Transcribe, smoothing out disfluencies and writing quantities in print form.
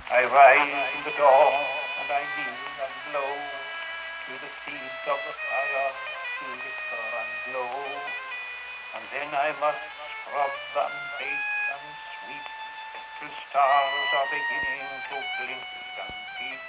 I rise in the dawn and I kneel and blow to the seeds of the fire to whisper and glow. And then I must scrub and bake and sweep till stars are beginning to blink and peep.